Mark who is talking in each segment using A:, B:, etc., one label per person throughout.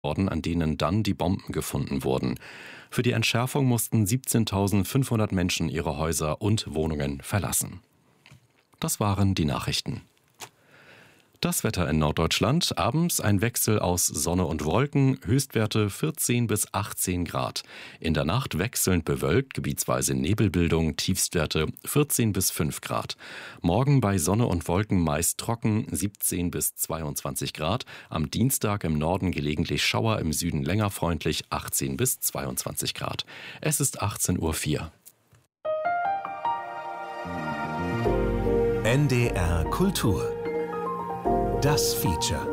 A: worden, an denen dann die Bomben gefunden wurden. Für die Entschärfung mussten 17.500 Menschen ihre Häuser und Wohnungen verlassen. Das waren die Nachrichten. Das Wetter in Norddeutschland: abends ein Wechsel aus Sonne und Wolken, Höchstwerte 14 bis 18 Grad. In der Nacht wechselnd bewölkt, gebietsweise Nebelbildung, Tiefstwerte 14 bis 5 Grad. Morgen bei Sonne und Wolken meist trocken, 17 bis 22 Grad. Am Dienstag im Norden gelegentlich Schauer, im Süden länger freundlich, 18 bis 22 Grad. Es ist 18:04 Uhr.
B: NDR Kultur. Das Feature.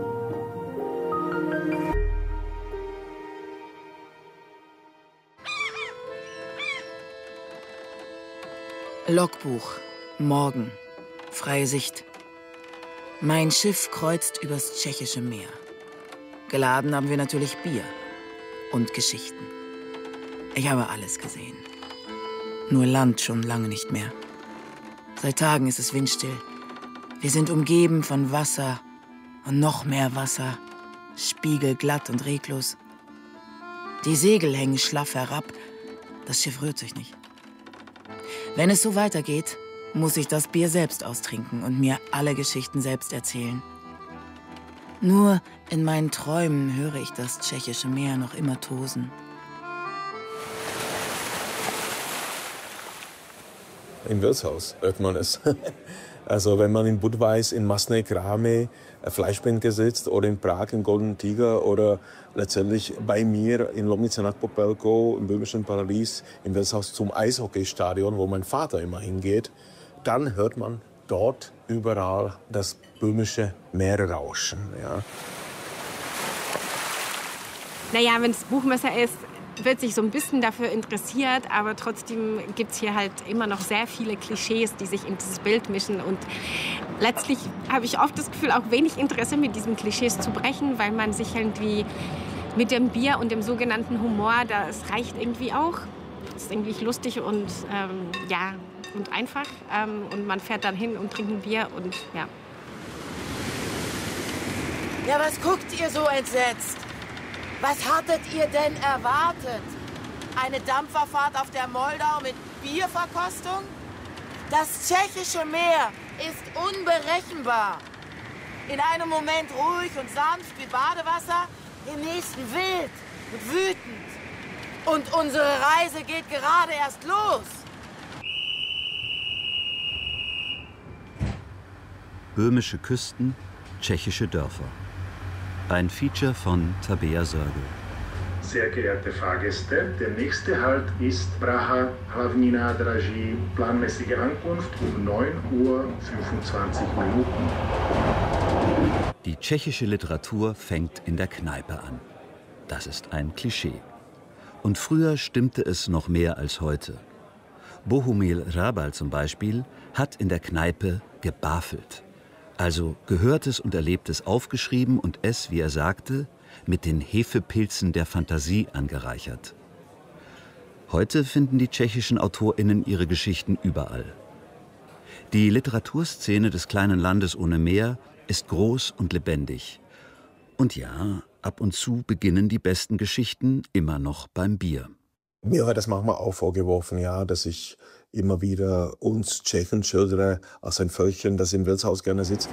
C: Logbuch. Morgen. Freie Sicht. Mein Schiff kreuzt übers Tschechische Meer. Geladen haben wir natürlich Bier und Geschichten. Ich habe alles gesehen. Nur Land schon lange nicht mehr. Seit Tagen ist es windstill. Wir sind umgeben von Wasser und noch mehr Wasser, spiegelglatt und reglos. Die Segel hängen schlaff herab, das Schiff rührt sich nicht. Wenn es so weitergeht, muss ich das Bier selbst austrinken und mir alle Geschichten selbst erzählen. Nur in meinen Träumen höre ich das Tschechische Meer noch immer tosen.
D: Im Wirtshaus hört man es. Also wenn man in Budweis, in Masné Krame, Fleischbänke sitzt oder in Prag im Golden Tiger oder letztendlich bei mir in Lomnice nad Popelkou im böhmischen Paradies im Wirtshaus zum Eishockeystadion, wo mein Vater immer hingeht, dann hört man dort überall das böhmische Meer rauschen. Ja.
E: Naja, wenn es Buchmesser ist, wird sich so ein bisschen dafür interessiert, aber trotzdem gibt es hier halt immer noch sehr viele Klischees, die sich in dieses Bild mischen. Und letztlich habe ich oft das Gefühl, auch wenig Interesse mit diesen Klischees zu brechen, weil man sich irgendwie mit dem Bier und dem sogenannten Humor, das reicht irgendwie auch. Das ist irgendwie lustig und und einfach. Und man fährt dann hin und trinkt ein Bier und ja.
C: Ja, was guckt ihr so entsetzt? Was hattet ihr denn erwartet? Eine Dampferfahrt auf der Moldau mit Bierverkostung? Das Tschechische Meer ist unberechenbar. In einem Moment ruhig und sanft wie Badewasser, im nächsten wild und wütend. Und unsere Reise geht gerade erst los.
F: Böhmische Küsten, tschechische Dörfer. Ein Feature von Tabea Sörgel.
G: Sehr geehrte Fahrgäste, der nächste Halt ist Praha, Hlavní nádraží, planmäßige Ankunft um 9:25 Uhr.
F: Die tschechische Literatur fängt in der Kneipe an. Das ist ein Klischee. Und früher stimmte es noch mehr als heute. Bohumil Hrabal zum Beispiel hat in der Kneipe gebafelt. Also Gehörtes und Erlebtes aufgeschrieben und es, wie er sagte, mit den Hefepilzen der Fantasie angereichert. Heute finden die tschechischen AutorInnen ihre Geschichten überall. Die Literaturszene des kleinen Landes ohne Meer ist groß und lebendig. Und ja, ab und zu beginnen die besten Geschichten immer noch beim Bier.
D: Mir wird das manchmal auch vorgeworfen, ja, dass ich immer wieder uns Tschechen schildere als ein Völkchen, das im Wirtshaus gerne sitzt.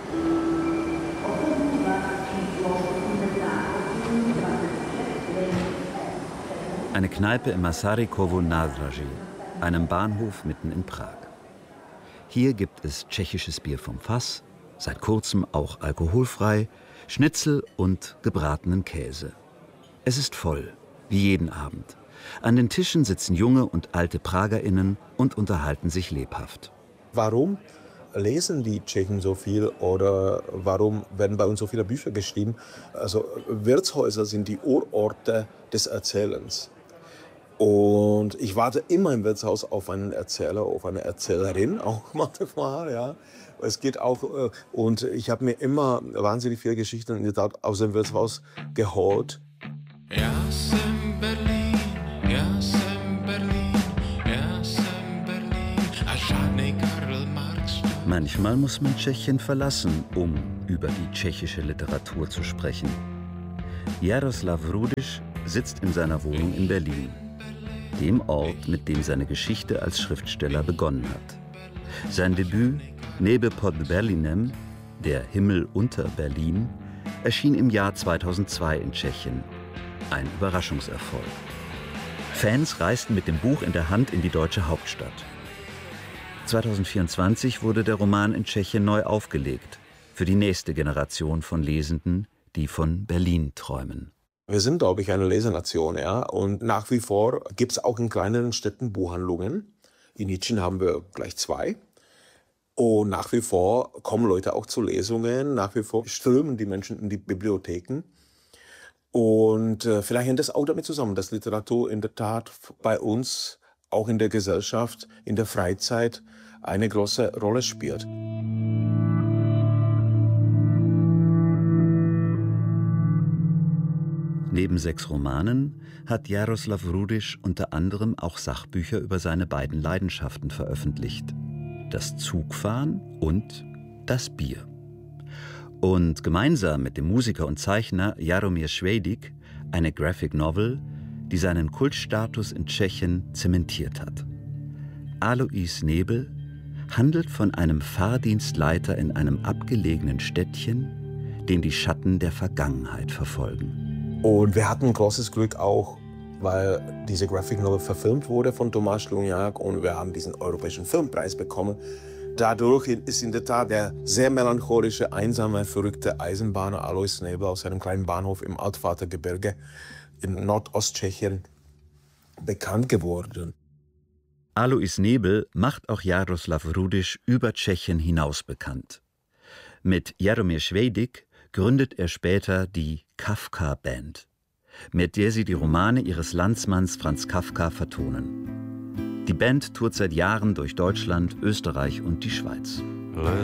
F: Eine Kneipe im Masarykovo nádraží, einem Bahnhof mitten in Prag. Hier gibt es tschechisches Bier vom Fass, seit kurzem auch alkoholfrei, Schnitzel und gebratenen Käse. Es ist voll, wie jeden Abend. An den Tischen sitzen junge und alte PragerInnen und unterhalten sich lebhaft.
D: Warum lesen die Tschechen so viel oder warum werden bei uns so viele Bücher geschrieben? Also Wirtshäuser sind die Urorte des Erzählens. Und ich warte immer im Wirtshaus auf einen Erzähler, auf eine Erzählerin, auch manchmal, ja. Es geht auch, und ich habe mir immer wahnsinnig viele Geschichten in der Tat aus dem Wirtshaus geholt.
F: Manchmal muss man Tschechien verlassen, um über die tschechische Literatur zu sprechen. Jaroslav Rudysch sitzt in seiner Wohnung in Berlin, dem Ort, mit dem seine Geschichte als Schriftsteller begonnen hat. Sein Debüt Nebe pod Berlinem, Der Himmel unter Berlin, erschien im Jahr 2002 in Tschechien. Ein Überraschungserfolg. Fans reisten mit dem Buch in der Hand in die deutsche Hauptstadt. 2024 wurde der Roman in Tschechien neu aufgelegt, für die nächste Generation von Lesenden, die von Berlin träumen.
D: Wir sind, glaube ich, eine Lesernation, ja. Und nach wie vor gibt es auch in kleineren Städten Buchhandlungen. In Nitschen haben wir gleich 2. Und nach wie vor kommen Leute auch zu Lesungen. Nach wie vor strömen die Menschen in die Bibliotheken. Und vielleicht hängt das auch damit zusammen, dass Literatur in der Tat bei uns, auch in der Gesellschaft, in der Freizeit, eine große Rolle spielt.
F: Neben 6 Romanen hat Jaroslav Rudysch unter anderem auch Sachbücher über seine beiden Leidenschaften veröffentlicht: das Zugfahren und das Bier. Und gemeinsam mit dem Musiker und Zeichner Jaromír Švejdik eine Graphic Novel, die seinen Kultstatus in Tschechien zementiert hat. Alois Nebel handelt von einem Fahrdienstleiter in einem abgelegenen Städtchen, den die Schatten der Vergangenheit verfolgen.
D: Und wir hatten großes Glück auch, weil diese Graphic Novel verfilmt wurde von Tomáš Sluňák und wir haben diesen Europäischen Filmpreis bekommen. Dadurch ist in der Tat der sehr melancholische, einsame, verrückte Eisenbahner Alois Nebel aus einem kleinen Bahnhof im Altvatergebirge in Nordosttschechien bekannt geworden.
F: Alois Nebel macht auch Jaroslav Rudysch über Tschechien hinaus bekannt. Mit Jaromír Švejdik gründet er später die Kafka-Band, mit der sie die Romane ihres Landsmanns Franz Kafka vertonen. Die Band tourt seit Jahren durch Deutschland, Österreich und die Schweiz.